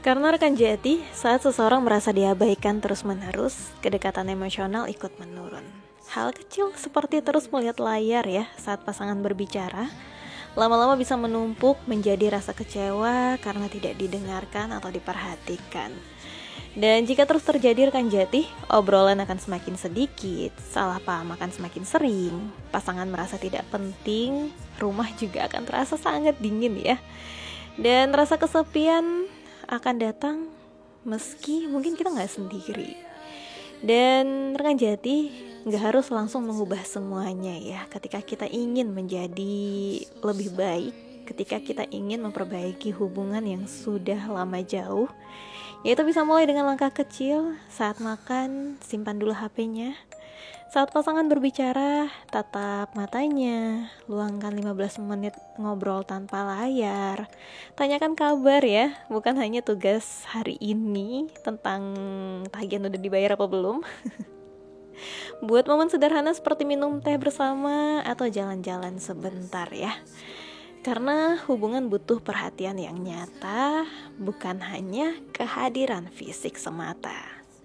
Karena rekan jati, saat seseorang merasa diabaikan terus-menerus, kedekatan emosional ikut menurun. Hal kecil seperti terus melihat layar ya saat pasangan berbicara, lama-lama bisa menumpuk menjadi rasa kecewa karena tidak didengarkan atau diperhatikan. Dan jika terus terjadi rekan jati, obrolan akan semakin sedikit, salah paham akan semakin sering, pasangan merasa tidak penting, rumah juga akan terasa sangat dingin ya. Dan rasa kesepian akan datang meski mungkin kita gak sendiri. Dan rekan jati gak harus langsung mengubah semuanya ya. Ketika kita ingin menjadi lebih baik, ketika kita ingin memperbaiki hubungan yang sudah lama jauh, yaitu bisa mulai dengan langkah kecil. Saat makan, simpan dulu HP-nya. Saat pasangan berbicara, tatap matanya, luangkan 15 menit ngobrol tanpa layar. Tanyakan kabar ya, bukan hanya tugas hari ini tentang tagihan udah dibayar apa belum. Buat momen sederhana seperti minum teh bersama atau jalan-jalan sebentar ya. Karena hubungan butuh perhatian yang nyata, bukan hanya kehadiran fisik semata.